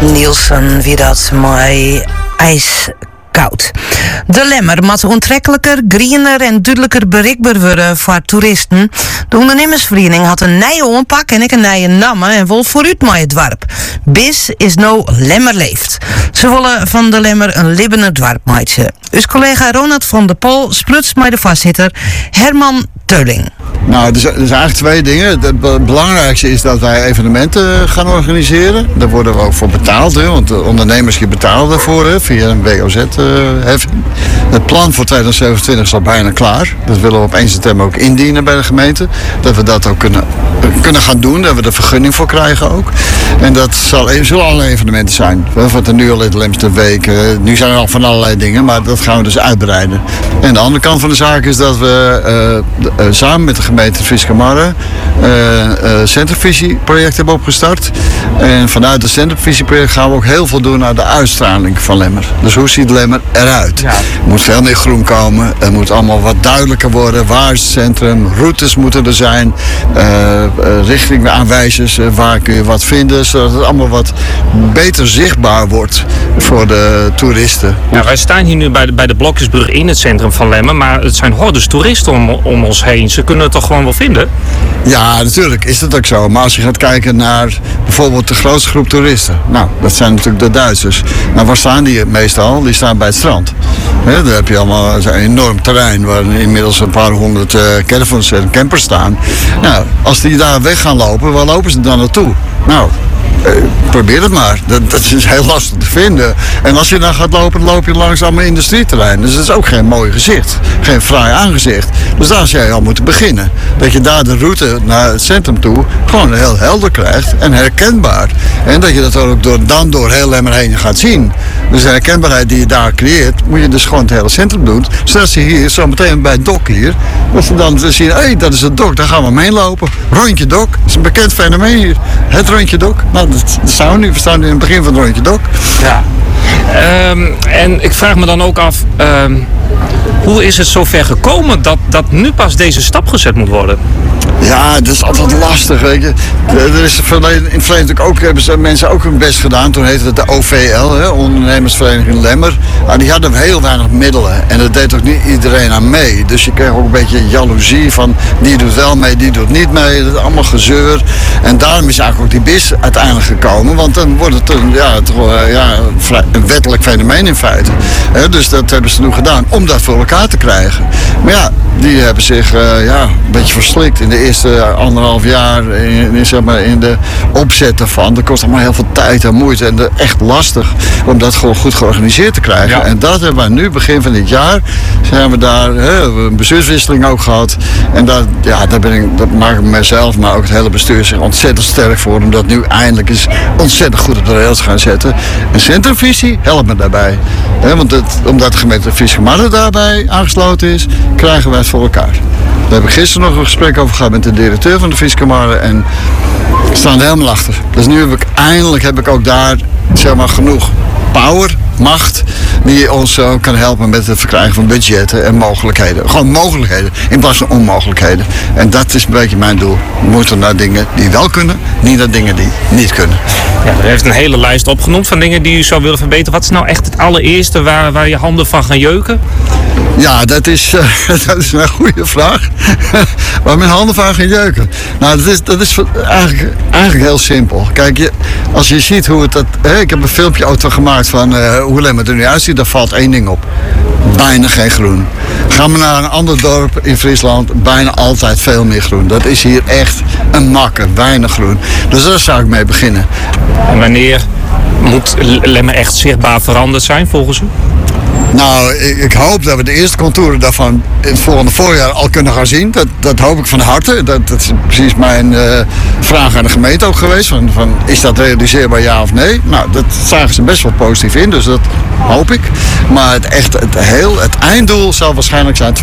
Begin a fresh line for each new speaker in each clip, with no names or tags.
Nielsen, wie dat mooi ijskoud. De Lemmer moet onttrekkelijker, greener en duidelijker bereikbaar worden voor toeristen. De ondernemersvereniging had een nieuwe aanpak en een nieuwe naam en wil vooruit met het dorp. Bis is nou Lemmer leeft. Ze willen van de Lemmer een libbener dorp maken. Dus collega Ronald van der Pol spruts met de voorzitter Herman Teuling.
Nou, er zijn eigenlijk twee dingen. Het belangrijkste is dat wij evenementen gaan organiseren. Daar worden we ook voor betaald, hè, want de ondernemers die betalen daarvoor via een WOZ-heffing. Het plan voor 2027 is al bijna klaar. Dat willen we op 1 september ook indienen bij de gemeente. Dat we dat ook kunnen gaan doen, dat we de vergunning voor krijgen ook. En dat zullen allerlei evenementen zijn. Wat er nu al in de Lemster Week. Nu zijn er al van allerlei dingen, maar dat gaan we dus uitbreiden. En de andere kant van de zaak is dat we samen met de gemeente Viscamarre een centrumvisieproject hebben opgestart. En vanuit het centrumvisieproject gaan we ook heel veel doen naar de uitstraling van Lemmer. Dus hoe ziet Lemmer eruit? Ja. Er moet veel meer groen komen. Het moet allemaal wat duidelijker worden. Waar is het centrum? Routes moeten er zijn. Richtingaanwijzers. Waar kun je wat vinden? Zodat het allemaal wat beter zichtbaar wordt voor de toeristen.
Ja, wij staan hier nu bij de Blokjesbrug in het centrum van Lemmer. Maar het zijn hordes toeristen om ons heen. Ze kunnen het toch gewoon wel vinden?
Ja, natuurlijk is dat ook zo. Maar als je gaat kijken naar bijvoorbeeld de grootste groep toeristen. Nou, dat zijn natuurlijk de Duitsers. Nou, waar staan die meestal? Die staan bij het strand. Daar heb je allemaal een enorm terrein waar inmiddels een paar honderd caravans en campers staan. Nou, als die daar weg gaan lopen, waar lopen ze dan naartoe? Nou, probeer het maar. Dat is heel lastig te vinden. En als je dan gaat lopen, dan loop je langs allemaal industrieterrein. Dus dat is ook geen mooi gezicht. Geen fraai aangezicht. Dus daar zou je al moeten beginnen. Dat je daar de route naar het centrum toe gewoon heel helder krijgt en herkenbaar. En dat je dat ook door heel Lemmer heen gaat zien. Dus de herkenbaarheid die je daar creëert, moet je dus gewoon het hele centrum doen. Zodat ze hier, zo meteen bij het dok hier, dat ze dan zien, hé, dat is het dok, daar gaan we omheen lopen. Rondje dok, dat is een bekend fenomeen hier. Het rondje dok. Nou, dat staan we nu. We staan nu in het begin van het rondje dok.
Ja. En ik vraag me dan ook af, hoe is het zover gekomen dat nu pas deze stap gezet moet worden?
Ja, dat is altijd lastig, weet je. Er is in het verleden ook, hebben mensen ook hun best gedaan. Toen heette het de OVL, hè, Ondernemersvereniging Lemmer. Maar die hadden heel weinig middelen. En dat deed ook niet iedereen aan mee. Dus je kreeg ook een beetje jaloezie van die doet wel mee, die doet niet mee. Dat is allemaal gezeur. En daarom is eigenlijk ook die BIS uiteindelijk gekomen. Want dan wordt het een wettelijk fenomeen in feite. Dus dat hebben ze nu gedaan om dat voor elkaar te krijgen. Maar ja, die hebben zich een beetje verslikt in de eerste 1,5 jaar in de opzet ervan. Dat kost allemaal heel veel tijd en moeite en echt lastig om dat gewoon goed georganiseerd te krijgen. Ja. En dat hebben we nu, begin van dit jaar, zijn we daar, een bestuurswisseling ook gehad. En dat maak ik mezelf, maar ook het hele bestuur zich ontzettend sterk voor om dat nu eindelijk eens ontzettend goed op de rails te gaan zetten. En centrumvisie helpt me daarbij. Want omdat de gemeente Viscamarre daarbij aangesloten is, krijgen wij het voor elkaar. Daar heb ik gisteren nog een gesprek over gehad met de directeur van de Viscamarre en we staan er helemaal achter. Dus nu heb ik ook daar genoeg power, macht, die ons kan helpen met het verkrijgen van budgetten en mogelijkheden. Gewoon mogelijkheden in plaats van onmogelijkheden. En dat is een beetje mijn doel. We moeten naar dingen die wel kunnen, niet naar dingen die niet kunnen.
Ja, u heeft een hele lijst opgenoemd van dingen die u zou willen verbeteren. Wat is nou echt het allereerste waar je handen van gaan jeuken?
Ja, dat is een goede vraag. Waar mijn handen van gaan jeuken. Nou, dat is eigenlijk heel simpel. Kijk, als je ziet hoe ik heb een filmpje auto gemaakt van hoe Lemmer er nu uitziet, daar valt één ding op. Bijna geen groen. Gaan we naar een ander dorp in Friesland, bijna altijd veel meer groen. Dat is hier echt een makker, weinig groen. Dus daar zou ik mee beginnen.
En wanneer moet Lemmer echt zichtbaar veranderd zijn volgens u?
Nou, ik hoop dat we de eerste contouren daarvan in het volgende voorjaar al kunnen gaan zien. Dat hoop ik van harte. Dat is precies mijn vraag aan de gemeente ook geweest. Van, is dat realiseerbaar, ja of nee? Nou, dat zagen ze best wel positief in, dus dat hoop ik. Maar het einddoel zal waarschijnlijk zijn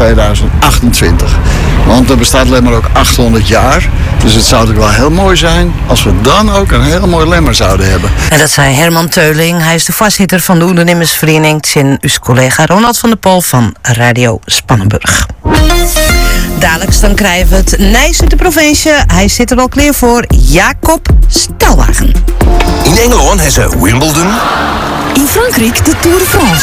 2028. Want er bestaat Lemmer ook 800 jaar. Dus het zou natuurlijk wel heel mooi zijn als we dan ook een heel mooi Lemmer zouden hebben.
En dat zei Herman Teuling. Hij is de voorzitter van de ondernemersvereniging. Zijn uw collega Ronald van der Pol van Radio Spannenburg. Dadelijk dan krijgen we het Nijs uit de provincie. Hij zit er al klaar voor. Jacob Stelwagen.
In Engeland hebben ze Wimbledon.
In Frankrijk de Tour de France.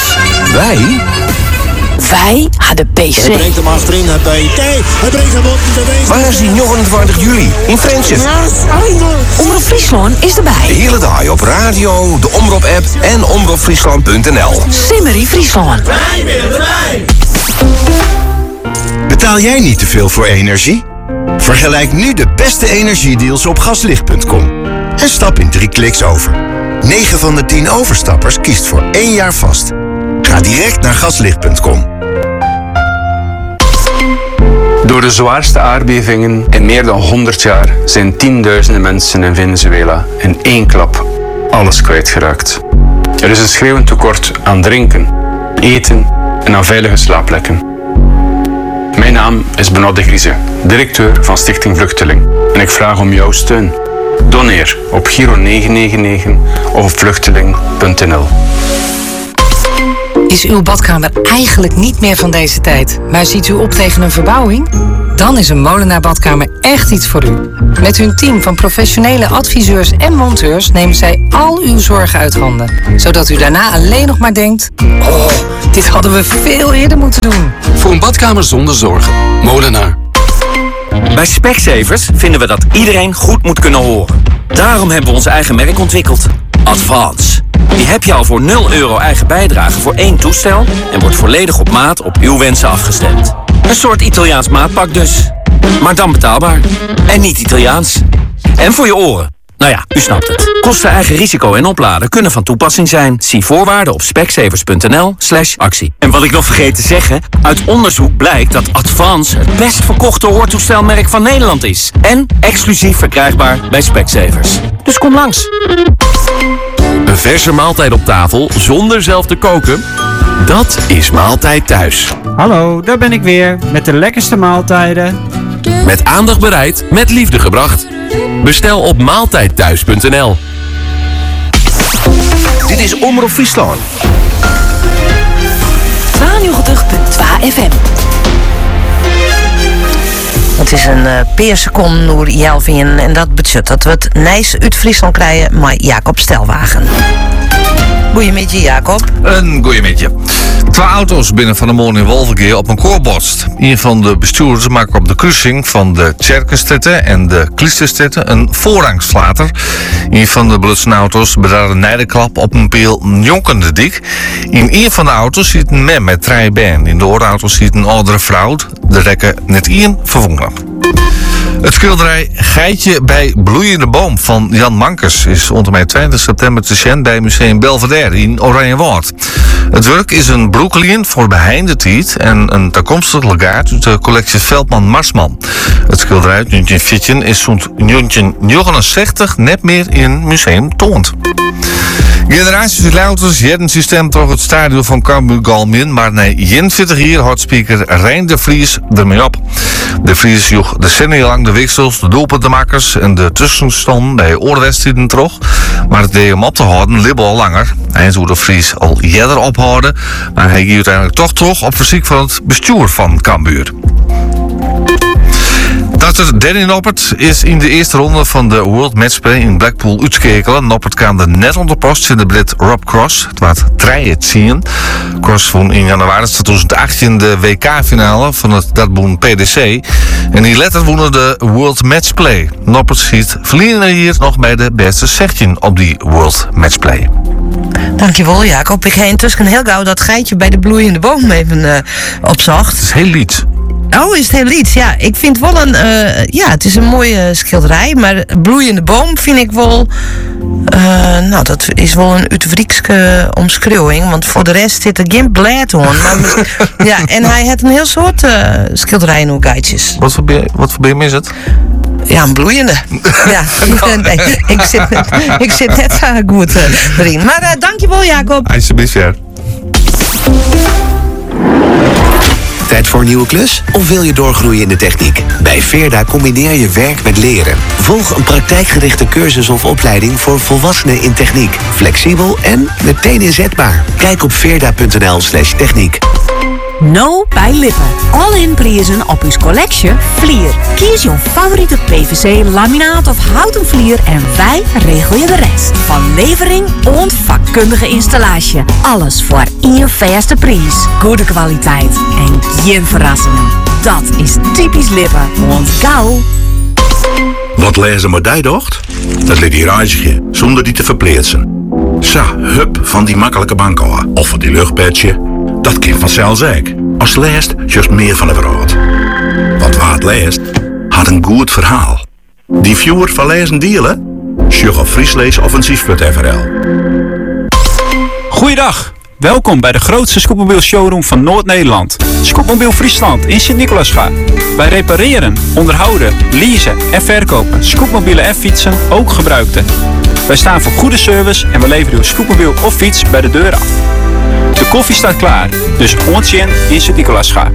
Wij hadden PC.
Hij brengt hem achterin, hij brengt hem op de wees.
Waar is die 29 juli? In Friendship.
Omroep Friesland is
De
erbij.
hele dag op radio, de Omroep-app en omroepfriesland.nl.
Simmerie Friesland.
Wij willen erbij.
Betaal jij niet te veel voor energie? Vergelijk nu de beste energiedeals op gaslicht.com. En stap in 3 kliks over. 9 van de 10 overstappers kiest voor 1 jaar vast. Ga direct naar gaslicht.com.
Door de zwaarste aardbevingen in meer dan 100 jaar zijn tienduizenden mensen in Venezuela in 1 klap alles kwijtgeraakt. Er is een schreeuwend tekort aan drinken, eten en aan veilige slaapplekken. Mijn naam is Benoît de Grieze, directeur van Stichting Vluchteling. En ik vraag om jouw steun. Doneer op Giro 999 of op vluchteling.nl.
Is uw badkamer eigenlijk niet meer van deze tijd, maar ziet u op tegen een verbouwing? Dan is een Molenaar Badkamer echt iets voor u. Met hun team van professionele adviseurs en monteurs nemen zij al uw zorgen uit handen. Zodat u daarna alleen nog maar denkt, oh, dit hadden we veel eerder moeten doen.
Voor een badkamer zonder zorgen. Molenaar.
Bij Specsavers vinden we dat iedereen goed moet kunnen horen. Daarom hebben we ons eigen merk ontwikkeld. Advance. Die heb je al voor €0 eigen bijdrage voor 1 toestel en wordt volledig op maat op uw wensen afgestemd. Een soort Italiaans maatpak dus. Maar dan betaalbaar. En niet Italiaans. En voor je oren. Nou ja, u snapt het. Kosten, eigen risico en opladen kunnen van toepassing zijn. Zie voorwaarden op specsavers.nl/actie. En wat ik nog vergeet te zeggen, uit onderzoek blijkt dat Advance het best verkochte hoortoestelmerk van Nederland is. En exclusief verkrijgbaar bij Specsavers. Dus kom langs.
Een verse maaltijd op tafel zonder zelf te koken? Dat is Maaltijd Thuis.
Hallo, daar ben ik weer met de lekkerste maaltijden.
Met aandacht bereid, met liefde gebracht. Bestel op maaltijdthuis.nl.
Dit is Omroep Friesland.
92.2 FM.
Het is een paar seconden door Jelvin en dat betekent dat we het Nijs uit Friesland krijgen met Jacob Stelwagen. Goeiemiddag Jacob.
Een goeiemiddag. 2 auto's binnen van de morgen in Wolverkeer op een koor botst. Een van de bestuurders maakt op de kruising van de Tjerkenstetten en de Klisterstetten een voorrangslater. Een van de blutsen auto's bedraagt een nijdenklap op een peel jonkende dik. In een van de auto's zit een man met 3 benen. In de andere auto zit een oudere vrouw. De rekken net 1 verwonnen. Het schilderij Geitje bij Bloeiende Boom van Jan Mankers is onder 20 september te zien bij Museum Belvedere in Oranjewoud. Het werk is een broeklijn voor behind the tijd en een toekomstig legaat uit de collectie Veldman Marsman. Het schilderij uit 1914 is zo'n 1969 net meer in het museum toont. Generaties Louters jeden systeem toch het stadion van Cambuur Galmin, maar na 41 jaar houdt speaker Rijn de Vries ermee op. De Vries joeg decennia lang de wissels, de doelpuntenmakers en de tussenstand bij oorwedstrijden terug, maar het deed hem op te houden liep al langer. Hij zou de Vries al eerder ophouden, maar hij ging uiteindelijk toch terug op verzoek van het bestuur van Cambuur. Dr. Danny Noppert is in de eerste ronde van de World Matchplay in Blackpool uitschakelen. Noppert kwam er net onder post in de Brit Rob Cross. Het was 3-10. Cross won in januari 2018 de WK-finale van het Dartboon PDC. En die letter wonnen de World Matchplay. Noppert ziet verliezen hier nog bij de beste 16 op die World Matchplay.
Dankjewel Jacob. Ik ga intussen heel gauw dat geitje bij de bloeiende boom even opzocht. Het
is heel lied.
Oh, is het heel iets? Ja, ik vind wel een... het is een mooie schilderij, maar bloeiende boom vind ik wel... dat is wel een Utrechtse omschreeuwing, want voor de rest zit er geen blad aan. Ja, en hij heeft een heel soort schilderijen en geitjes.
Wat voor beem is het?
Ja, een bloeiende. Ja, nee, ik zit net zo goed erin. Maar dankjewel Jacob.
Alsjeblieft, ja.
Tijd voor een nieuwe klus? Of wil je doorgroeien in de techniek? Bij Veerda combineer je werk met leren. Volg een praktijkgerichte cursus of opleiding voor volwassenen in techniek. Flexibel en meteen inzetbaar. Kijk op veerda.nl/techniek.
Nou bij Lippen. All-in prijzen op uw collectie vlier. Kies jouw favoriete PVC, laminaat of houten vlier en wij regelen je de rest. Van levering en vakkundige installatie. Alles voor één vaste prijs. Goede kwaliteit en geen verrassingen. Dat is typisch Lippen. Want gauw.
Wat lezen maar die docht? Dat liet die reisje, zonder die te verpleetsen. Sa, hup van die makkelijke bankoa. Of van die luchtbedje. Dat kind vanzelfs ik. Als leest, juist meer van de wereld. Want waar het leest, had een goed verhaal. Die viewer van lezen dealen? Sjugg op friesleesoffensief.nl.
Goeiedag. Welkom bij de grootste scootmobiel showroom van Noord-Nederland. Scootmobiel Friesland in Sint-Nicolasga. Wij repareren, onderhouden, leasen en verkopen scootmobielen en fietsen, ook gebruikte. Wij staan voor goede service en we leveren uw scootmobiel of fiets bij de deur af. De koffie staat klaar, dus ontje in Sint-Nicolasga.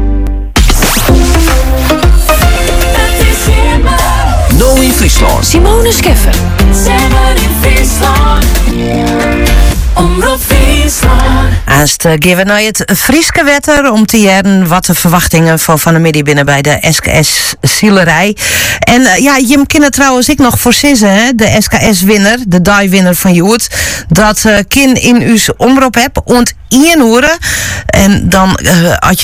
No in Friesland.
Simone Scheffer.
Semmer in Friesland. Omroep Friesland.
Aanst geven naar het Frieske wetter om te jaren wat de verwachtingen van de middag binnen bij de SKS Zielerij. En je kan het trouwens ik nog voorzissen, hè? De SKS-winner, de die-winner van Joet, dat kin in uw omroep heb, ont 1 uur. En dan had je